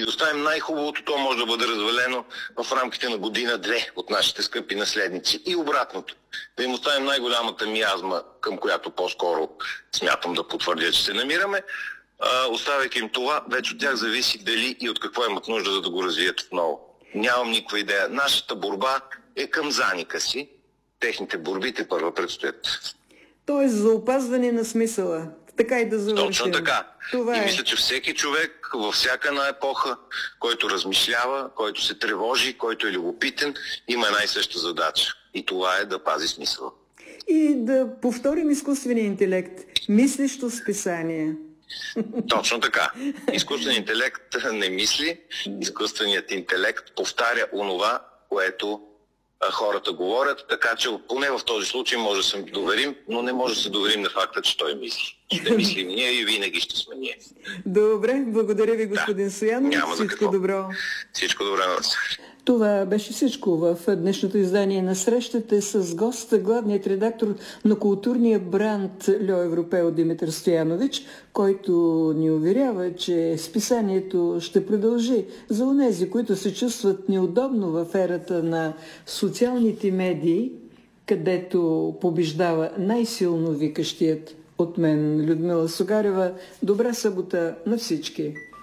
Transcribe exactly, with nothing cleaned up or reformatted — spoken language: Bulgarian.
доставим най-хубавото, то може да бъде развалено в рамките на година-две от нашите скъпи наследници. И обратното. Да им оставим най-голямата миазма, към която по-скоро смятам да потвърдя, че се намираме. А, оставяйки им това, вече от тях зависи дали и от какво имат нужда, за да го развият отново. Нямам никаква идея. Нашата борба е към заника си. Техните борби те първа предстоят. Тоест за опазване на смисъла. Така и да завършим. Точно така. Това и е. мисля, че всеки човек във всяка една епоха, който размишлява, който се тревожи, който е любопитен, има една и съща задача. И това е да пази смисъла. И да повторим изкуствения интелект. Мислещо списание. Точно така. Изкуственият интелект не мисли, изкуственият интелект повтаря онова, което хората говорят, така че поне в този случай може да се доверим, но не може да се доверим на факта, че той мисли. Ще мислим ние и винаги ще сме ние. Добре, благодаря ви, господин да. Стоянов. Всичко добро. Всичко добро на вас. Това беше всичко в днешното издание на Срещате с гост, главният редактор на културния бранд Льо Европео Димитър Стоянович, който ни уверява, че списанието ще продължи за онези, които се чувстват неудобно в ерата на социалните медии, където побеждава най-силно викащият. От мен, Людмила Сугарева, добра събота на всички!